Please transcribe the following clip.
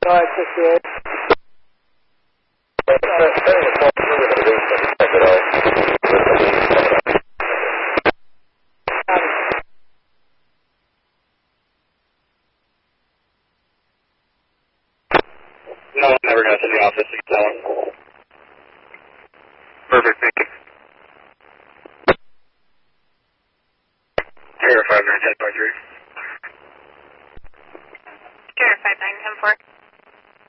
68. No, never got to the office. Perfect, thank you. Sierra 5910.3. Sierra 5910.4.